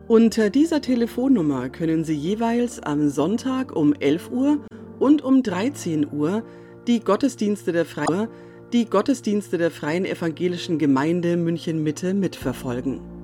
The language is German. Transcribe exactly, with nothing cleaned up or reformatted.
Unter dieser Telefonnummer können Sie jeweils am Sonntag um elf Uhr und um dreizehn Uhr die Gottesdienste der, Fre die Gottesdienste der Freien Evangelischen Gemeinde München Mitte mitverfolgen.